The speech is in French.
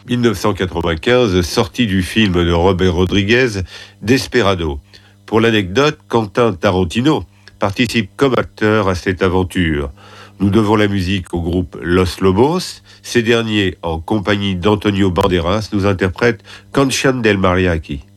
1995, sortie du film de Robert Rodriguez, Desperado. Pour l'anecdote, Quentin Tarantino participe comme acteur à cette aventure. Nous devons la musique au groupe Los Lobos. Ces derniers, en compagnie d'Antonio Banderas, nous interprètent Canción del Mariachi.